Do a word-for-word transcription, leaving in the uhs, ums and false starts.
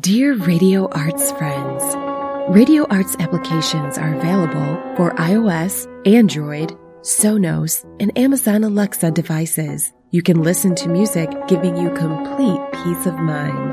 Dear Radio Arts friends, Radio Arts applications are available for iOS, Android, Sonos, and Amazon Alexa devices. You can listen to music giving you complete peace of mind.